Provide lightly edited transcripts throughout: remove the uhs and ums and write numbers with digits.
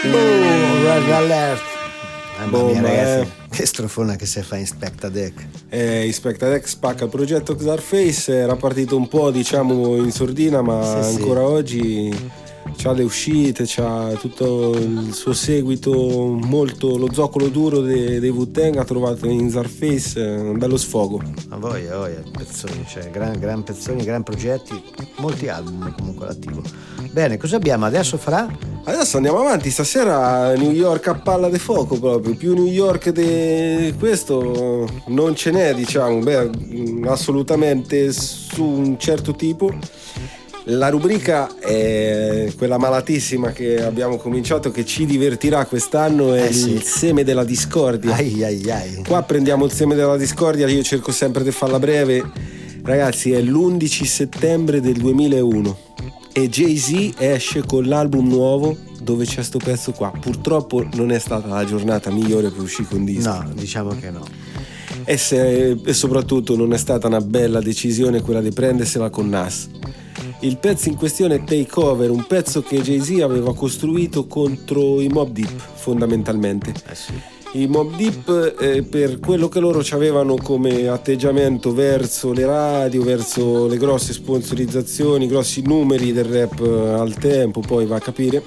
Boom, Red Alert. Mamma mia, ragazzi, che strofona che si fa Inspecta Deck. Inspecta Deck spacca il progetto Xarface, era partito un po', diciamo, in sordina, ma Sì, ancora oggi c'ha le uscite, c'ha tutto il suo seguito, molto lo zoccolo duro dei Wu-Tang ha trovato in Xarface un bello sfogo. A voglia, pezzoni, cioè gran pezzoni, gran progetti, molti album comunque all'attivo. Bene, cosa abbiamo adesso, Fra? Adesso andiamo avanti, stasera New York a palla de fuoco proprio, più New York di questo non ce n'è, diciamo, assolutamente su un certo tipo. La rubrica è quella malatissima che abbiamo cominciato, che ci divertirà quest'anno, è sì. il seme della discordia. Ai. Qua prendiamo il seme della discordia, io cerco sempre di farla breve. Ragazzi, è l'11 settembre del 2001 e Jay-Z esce con l'album nuovo dove c'è sto pezzo qua. Purtroppo non è stata la giornata migliore per uscire con disco. No, diciamo che no. E soprattutto non è stata una bella decisione quella di prendersela con Nas. Il pezzo in questione è Take Over, un pezzo che Jay-Z aveva costruito contro i Mobb Deep, fondamentalmente. Sì. I Mobb Deep, per quello che loro avevano come atteggiamento verso le radio, verso le grosse sponsorizzazioni, grossi numeri del rap al tempo, poi va a capire.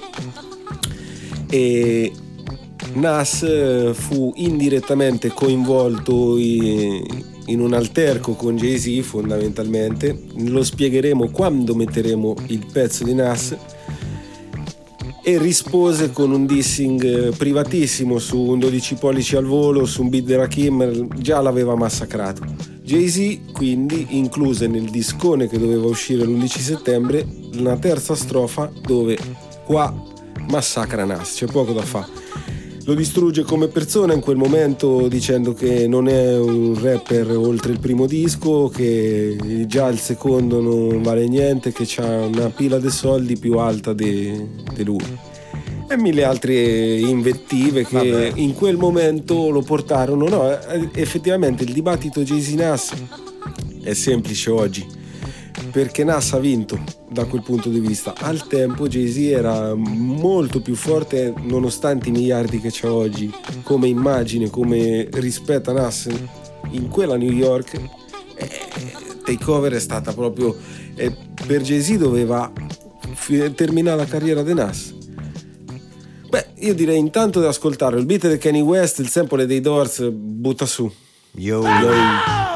E Nas fu indirettamente coinvolto in un alterco con Jay-Z, fondamentalmente. Lo spiegheremo quando metteremo il pezzo di Nas, e rispose con un dissing privatissimo su un 12 pollici al volo, su un beat di Rakim, già l'aveva massacrato. Jay-Z quindi incluse nel discone che doveva uscire l'11 settembre una terza strofa dove qua massacra Nas, c'è poco da fare. Lo distrugge come persona in quel momento, dicendo che non è un rapper oltre il primo disco, che già il secondo non vale niente, che c'ha una pila di soldi più alta di lui. E mille altre invettive che in quel momento lo portarono. No, effettivamente il dibattito Jay-Z-Nas è semplice oggi, perché Nas ha vinto da quel punto di vista. Al tempo Jay-Z era molto più forte, nonostante i miliardi che c'ha oggi, come immagine, come rispetto a Nas in quella New York. Takeover è stata proprio, per Jay-Z doveva terminare la carriera di Nas. Io direi intanto di ascoltare il beat di Kanye West, il sample dei Doors, butta su. Yo.